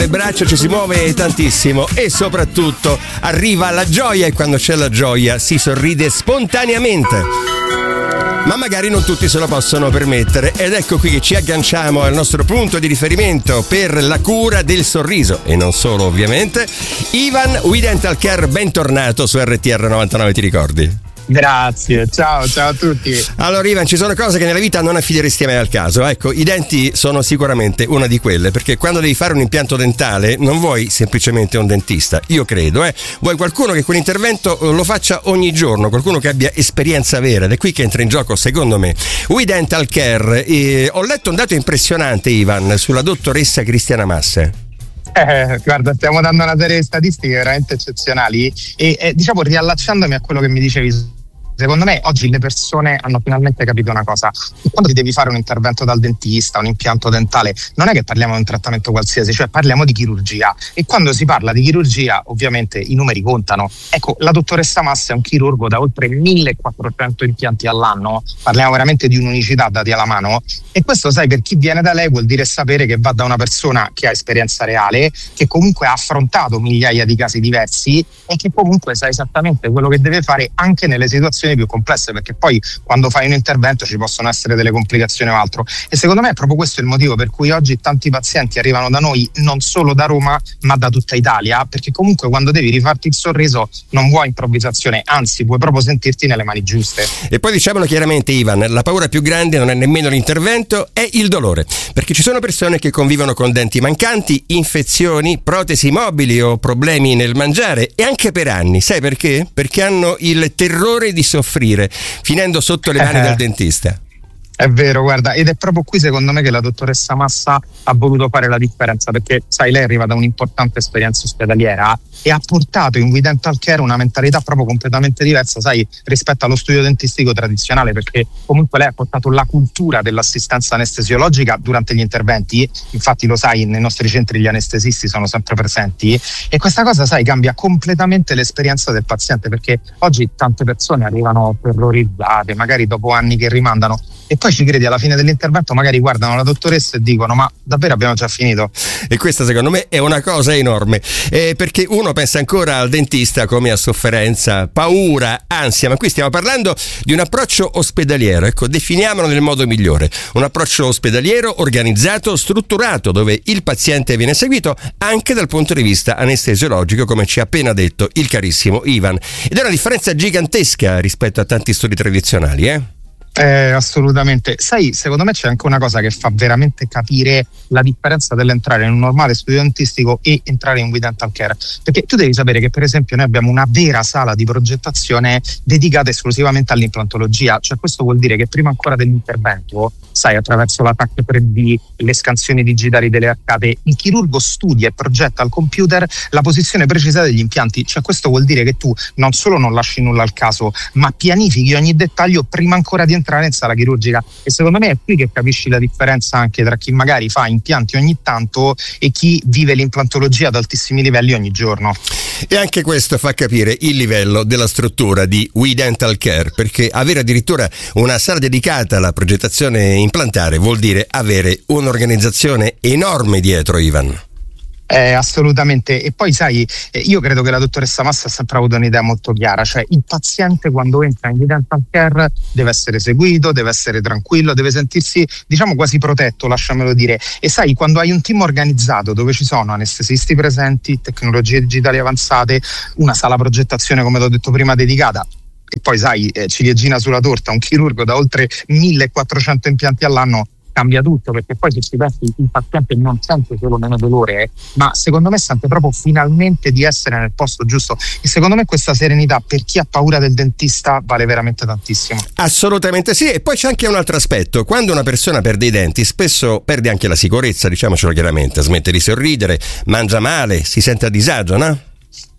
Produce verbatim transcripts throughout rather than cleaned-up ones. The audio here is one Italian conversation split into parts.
Le braccia, ci si muove tantissimo e soprattutto arriva la gioia, e quando c'è la gioia si sorride spontaneamente. Ma magari non tutti se lo possono permettere, ed ecco qui che ci agganciamo al nostro punto di riferimento per la cura del sorriso, e non solo ovviamente. Ivan, We Dental Care, bentornato su R T R novantanove, ti ricordi? Grazie, ciao, ciao a tutti. Allora Ivan, ci sono cose che nella vita non affideresti mai al caso. Ecco, i denti sono sicuramente una di quelle, perché quando devi fare un impianto dentale non vuoi semplicemente un dentista, io credo, eh. Vuoi qualcuno che quell'intervento lo faccia ogni giorno, qualcuno che abbia esperienza vera, ed è qui che entra in gioco, secondo me, We Dental Care. E ho letto un dato impressionante, Ivan, sulla dottoressa Cristiana Masse. Eh, guarda, stiamo dando una serie di statistiche veramente eccezionali e eh, diciamo, riallacciandomi a quello che mi dicevi, secondo me oggi le persone hanno finalmente capito una cosa: quando ti devi fare un intervento dal dentista, un impianto dentale, non è che parliamo di un trattamento qualsiasi, cioè parliamo di chirurgia, e quando si parla di chirurgia ovviamente i numeri contano. Ecco, la dottoressa Massa è un chirurgo da oltre millequattrocento impianti all'anno, parliamo veramente di un'unicità dati alla mano, e questo, sai, per chi viene da lei vuol dire sapere che va da una persona che ha esperienza reale, che comunque ha affrontato migliaia di casi diversi e che comunque sa esattamente quello che deve fare anche nelle situazioni più complesse, perché poi quando fai un intervento ci possono essere delle complicazioni o altro, e secondo me è proprio questo il motivo per cui oggi tanti pazienti arrivano da noi non solo da Roma ma da tutta Italia, perché comunque quando devi rifarti il sorriso non vuoi improvvisazione, anzi vuoi proprio sentirti nelle mani giuste. E poi diciamolo chiaramente, Ivan, la paura più grande non è nemmeno l'intervento, è il dolore, perché ci sono persone che convivono con denti mancanti, infezioni, protesi mobili o problemi nel mangiare, e anche per anni. Sai perché? Perché hanno il terrore di soffrire, finendo sotto le mani eh. del dentista. È vero, guarda, ed è proprio qui secondo me che la dottoressa Massa ha voluto fare la differenza, perché sai, lei arriva da un'importante esperienza ospedaliera e ha portato in We Dental Care una mentalità proprio completamente diversa, sai, rispetto allo studio dentistico tradizionale, perché comunque lei ha portato la cultura dell'assistenza anestesiologica durante gli interventi. Infatti, lo sai, nei nostri centri gli anestesisti sono sempre presenti, e questa cosa, sai, cambia completamente l'esperienza del paziente, perché oggi tante persone arrivano terrorizzate, magari dopo anni che rimandano, e poi ci credi, alla fine dell'intervento magari guardano la dottoressa e dicono: ma davvero abbiamo già finito? E questa secondo me è una cosa enorme, eh, perché uno pensa ancora al dentista come a sofferenza, paura, ansia, ma qui stiamo parlando di un approccio ospedaliero. Ecco, definiamolo nel modo migliore: un approccio ospedaliero organizzato, strutturato, dove il paziente viene seguito anche dal punto di vista anestesiologico, come ci ha appena detto il carissimo Ivan, ed è una differenza gigantesca rispetto a tanti studi tradizionali, eh? Eh, assolutamente. Sai, secondo me c'è anche una cosa che fa veramente capire la differenza dell'entrare in un normale studio dentistico e entrare in We Dental Care, perché tu devi sapere che per esempio noi abbiamo una vera sala di progettazione dedicata esclusivamente all'implantologia, cioè questo vuol dire che prima ancora dell'intervento, sai, attraverso la T A C tre D, le scansioni digitali delle arcate, il chirurgo studia e progetta al computer la posizione precisa degli impianti, cioè questo vuol dire che tu non solo non lasci nulla al caso, ma pianifichi ogni dettaglio prima ancora di entrare in sala chirurgica, e secondo me è qui che capisci la differenza anche tra chi magari fa impianti ogni tanto e chi vive l'implantologia ad altissimi livelli ogni giorno. E anche questo fa capire il livello della struttura di We Dental Care, perché avere addirittura una sala dedicata alla progettazione implantare vuol dire avere un'organizzazione enorme dietro, Ivan. Eh, assolutamente. E poi sai, eh, io credo che la dottoressa Massa ha sempre avuto un'idea molto chiara, cioè il paziente quando entra in We Dental Care deve essere seguito, deve essere tranquillo, deve sentirsi, diciamo, quasi protetto, lasciamelo dire. E sai, quando hai un team organizzato dove ci sono anestesisti presenti, tecnologie digitali avanzate, una sala progettazione, come ti ho detto prima, dedicata, e poi sai, eh, ciliegina sulla torta, un chirurgo da oltre millequattrocento impianti all'anno, cambia tutto, perché poi se ci pensi il paziente non sente solo meno dolore, eh, ma secondo me sente proprio finalmente di essere nel posto giusto, e secondo me questa serenità per chi ha paura del dentista vale veramente tantissimo. Assolutamente sì. E poi c'è anche un altro aspetto: quando una persona perde i denti spesso perde anche la sicurezza, diciamocelo chiaramente, smette di sorridere, mangia male, si sente a disagio, no?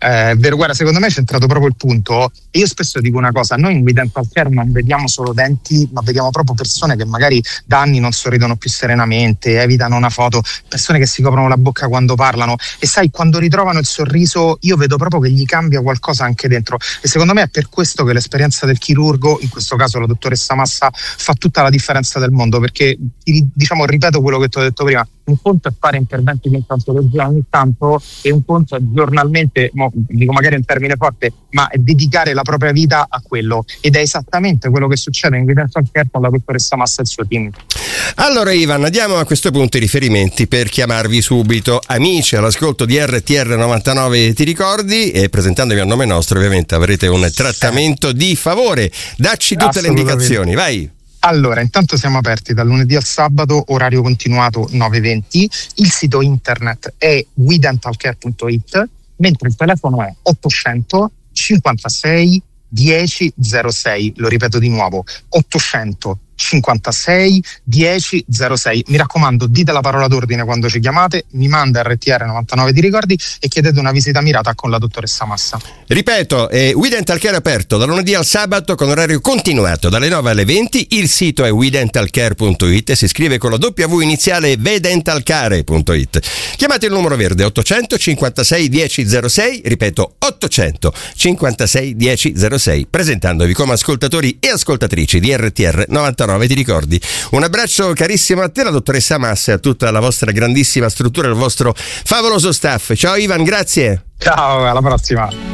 Eh, vero, guarda, secondo me è centrato proprio il punto. E io spesso dico una cosa: noi in We Dental Care non vediamo solo denti, ma vediamo proprio persone che magari da anni non sorridono più serenamente, evitano una foto, persone che si coprono la bocca quando parlano, e sai, quando ritrovano il sorriso io vedo proprio che gli cambia qualcosa anche dentro, e secondo me è per questo che l'esperienza del chirurgo, in questo caso la dottoressa Massa, fa tutta la differenza del mondo, perché diciamo, ripeto quello che ti ho detto prima, un conto è fare interventi di implantologia ogni tanto, e un conto è giornalmente, mo, dico magari un termine forte, ma è dedicare la propria vita a quello, ed è esattamente quello che succede in We Dental Care con la dottoressa Massa e il suo team. Allora Ivan, diamo a questo punto i riferimenti per chiamarvi subito. Amici all'ascolto di R T R novantanove Ti Ricordi, e presentandovi a nome nostro ovviamente avrete un trattamento di favore. Dacci tutte le indicazioni, vai. Allora, intanto siamo aperti dal lunedì al sabato, orario continuato nove venti, il sito internet è we dental care punto it, mentre il telefono è ottocento cinquantasei dieci zero sei, lo ripeto di nuovo, ottocento cinquantasei dieci zero sei. Mi raccomando, dite la parola d'ordine quando ci chiamate, mi manda R T R novantanove Ti Ricordi e chiedete una visita mirata con la dottoressa Massa. Ripeto, è We Dental Care aperto dal lunedì al sabato con orario continuato dalle nove alle venti, il sito è we dental care punto it e si scrive con la W iniziale we dental care punto it. Chiamate il numero verde ottocento cinquantasei dieci zero sei, ripeto ottocento cinquantasei dieci zero sei, presentandovi come ascoltatori e ascoltatrici di R T R novantanove Ti Ricordi. Un abbraccio carissimo a te, la dottoressa Massa, e a tutta la vostra grandissima struttura, il vostro favoloso staff. Ciao Ivan, grazie. Ciao, alla prossima.